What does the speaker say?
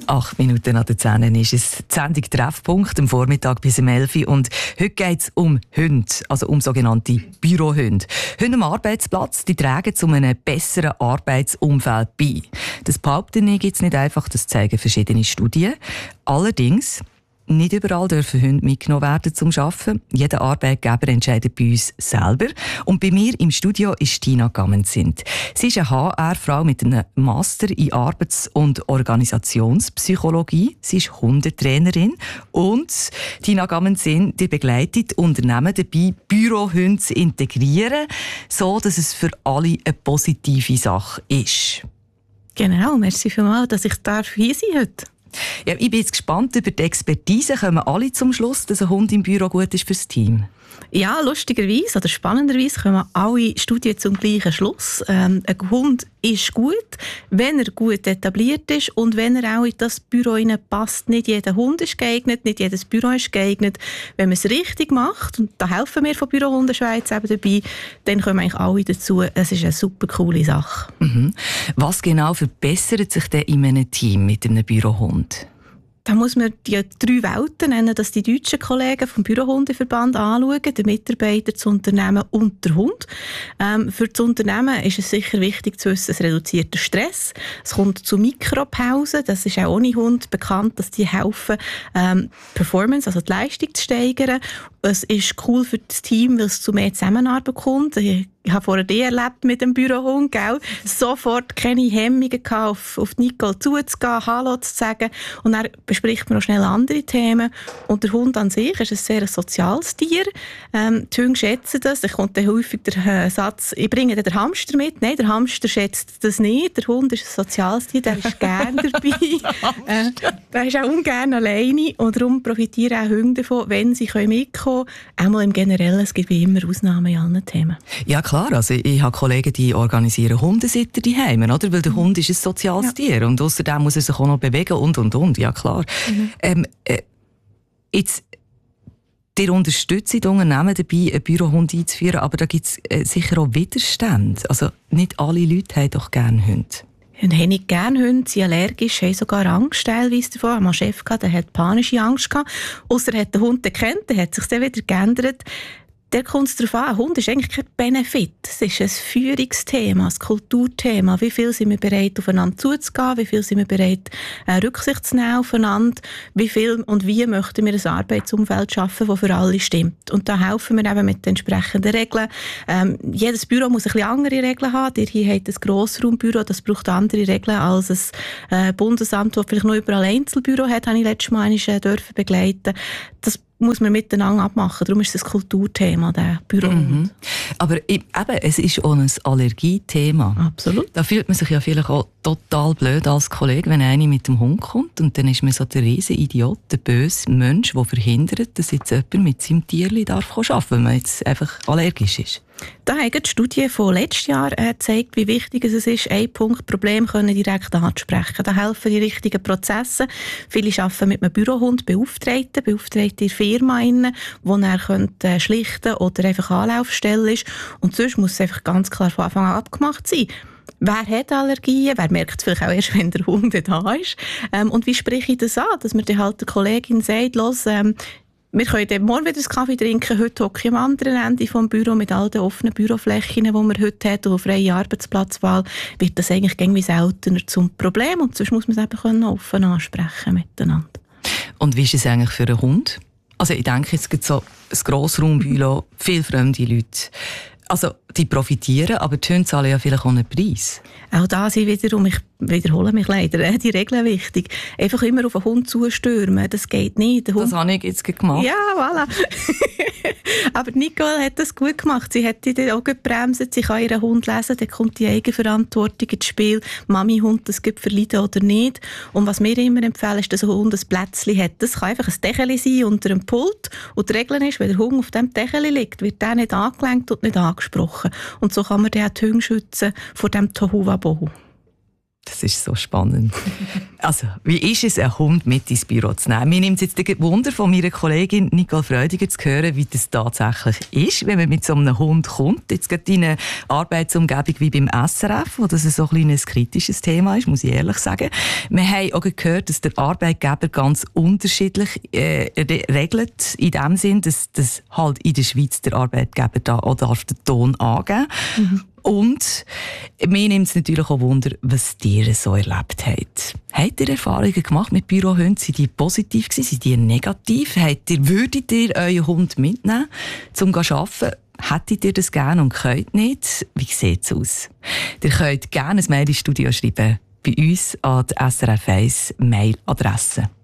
8 Minuten nach der 10 ist es die Sendung Treffpunkt am Vormittag bis um 11 Uhr. Und heute geht es um Hunde, also um sogenannte Bürohunde. Hunde am Arbeitsplatz, die tragen zu einem besseren Arbeitsumfeld bei. Das behaupten ich jetzt nicht einfach, das zeigen verschiedene Studien. Allerdings, nicht überall dürfen Hunde mitgenommen werden zum Arbeiten. Jeder Arbeitgeber entscheidet bei uns selber. Und bei mir im Studio ist Tina Gammensind. Sie ist eine HR-Frau mit einem Master in Arbeits- und Organisationspsychologie. Sie ist Hundetrainerin. Und Tina Gammensind, die begleitet Unternehmen dabei, Bürohunde zu integrieren, so dass es für alle eine positive Sache ist. Genau, merci vielmals, dass ich hier sein heute. Ja, ich bin jetzt gespannt, über die Expertise kommen alle zum Schluss, dass ein Hund im Büro gut ist fürs Team. Ja, lustigerweise oder spannenderweise kommen alle Studien zum gleichen Schluss. Ein Hund ist gut, wenn er gut etabliert ist und wenn er auch in das Büro passt. Nicht jeder Hund ist geeignet, nicht jedes Büro ist geeignet. Wenn man es richtig macht, und da helfen wir von Bürohunden Schweiz eben dabei, dann kommen eigentlich alle dazu. Es ist eine super coole Sache. Mhm. Was genau verbessert sich denn in einem Team mit einem Bürohund? Da muss man die 3 Welten nennen, dass die deutschen Kollegen vom Bürohundeverband anschauen, der Mitarbeiter, das Unternehmen und der Hund. Für das Unternehmen ist es sicher wichtig zu wissen, es reduziert den Stress. Es kommt zu Mikropausen, das ist auch ohne Hund bekannt, dass die helfen, Performance, also die Leistung zu steigern. Es ist cool für das Team, weil es zu mehr Zusammenarbeit kommt. Ich habe vorher die erlebt mit dem Bürohund, gell? Sofort keine Hemmungen gehabt, auf Nicole zuzugehen, Hallo zu sagen. Und dann bespricht man auch schnell andere Themen. Und der Hund an sich ist ein sehr soziales Tier. Die Hunde schätzen das. Da kommt dann häufig der Satz, ich bringe den Hamster mit. Nein, der Hamster schätzt das nicht. Der Hund ist ein soziales Tier, der ist gerne dabei. Der ist auch ungern alleine. Und darum profitieren auch Hunde davon, wenn sie mitkommen können. Einmal im Generellen, es gibt wie immer Ausnahmen in allen Themen. Ja klar, also ich habe Kollegen, die organisieren Hundesitter daheim, oder? Weil der Hund ist ein soziales Tier und außerdem muss er sich auch noch bewegen und. Ja klar. Jetzt, ihr unterstützt die Unternehmen dabei, einen Bürohund einzuführen, aber da gibt es sicher auch Widerstände. Also nicht alle Leute haben doch gerne Hunde. Und haben nicht gerne Hunde, sind allergisch, haben sogar Angst teilweise davon. Ich hatte mal einen Chef, der hat panische Angst gehabt. Ausser er hat den Hund gekannt, der hat sich dann wieder geändert. Der kommt es darauf an, ein Hund ist eigentlich kein Benefit. Es ist ein Führungsthema, ein Kulturthema. Wie viel sind wir bereit, aufeinander zuzugehen? Wie viel sind wir bereit, Rücksicht zu nehmen aufeinander? Wie viel und wie möchten wir ein Arbeitsumfeld schaffen, das für alle stimmt? Und da helfen wir eben mit den entsprechenden Regeln. Jedes Büro muss ein bisschen andere Regeln haben. Ihr hier habt ein Grossraumbüro, das braucht andere Regeln als ein Bundesamt, das vielleicht noch überall Einzelbüro hat, habe ich letztes Mal dürfen begleiten. Das muss man miteinander abmachen. Darum ist es ein Kulturthema, der Büro. Mhm. Aber eben, es ist auch ein Allergiethema. Absolut. Da fühlt man sich ja vielleicht auch total blöd als Kollege, wenn einer mit dem Hund kommt und dann ist man so der riesen Idiot, der böse Mensch, der verhindert, dass jetzt jemand mit seinem Tierchen arbeiten darf, wenn man jetzt einfach allergisch ist. Da haben die Studie von letztes Jahr gezeigt, wie wichtig es ist, ein Punkt, Problem können direkt anzusprechen. Da helfen die richtigen Prozesse. Viele arbeiten mit einem Bürohund, Beauftragte in der Firma, wo er schlichten oder einfach Anlaufstelle ist. Und sonst muss es einfach ganz klar von Anfang an abgemacht sein. Wer hat Allergien? Wer merkt es vielleicht auch erst, wenn der Hund da ist? Und wie spreche ich das an? Dass man dann halt der Kollegin sagt, los, wir können morgen wieder einen Kaffee trinken. Heute hocke ich am anderen Ende des Büro mit all den offenen Büroflächen, die wir heute haben, und freie Arbeitsplatzwahl, wird das eigentlich irgendwie seltener zum Problem. Und sonst muss man es eben offen ansprechen miteinander. Und wie ist es eigentlich für einen Hund? Also ich denke, es gibt so ein Grossraumbüro, viele fremde Leute. Also die profitieren, aber die Hunde zahlen ja vielleicht auch einen Preis. Auch da sind wiederum, ich wiederhole mich leider, die Regeln wichtig. Einfach immer auf einen Hund zustürmen, das geht nicht. Der Hund... Das habe ich jetzt gemacht. Ja, voilà. Aber Nicole hat das gut gemacht. Sie hat die auch gebremst, sie kann ihren Hund lesen, dann kommt die Eigenverantwortung ins Spiel. Mami-Hund, das gibt verleiden oder nicht. Und was wir immer empfehlen, ist, dass ein Hund ein Plätzchen hat. Das kann einfach ein Decheli sein unter einem Pult. Und die Regel ist, wenn der Hund auf diesem Decheli liegt, wird der nicht angelenkt und nicht angesprochen. Und so kann man dann auch die Hunde schützen vor dem Tohuwabohu. Das ist so spannend. Also, wie ist es, einen Hund mit ins Büro zu nehmen? Mir nimmt es jetzt Wunder von meiner Kollegin Nicole Freudiger zu hören, wie das tatsächlich ist, wenn man mit so einem Hund kommt. Jetzt gerade in eine Arbeitsumgebung wie beim SRF, wo das so ein kritisches Thema ist, muss ich ehrlich sagen. Wir haben auch gehört, dass der Arbeitgeber ganz unterschiedlich regelt, in dem Sinn, dass halt in der Schweiz der Arbeitgeber da auch darf den Ton angeben. Und mir nimmt es natürlich auch Wunder, was ihr so erlebt habt. Habt ihr Erfahrungen gemacht mit Bürohunden? Sind die positiv gewesen? Sind die negativ? Würdet ihr euren Hund mitnehmen, um zu arbeiten? Hättet ihr das gerne und könnt nicht? Wie sieht es aus? Ihr könnt gerne ein Mail ins Studio schreiben. Bei uns an die SRF 1 Mailadresse.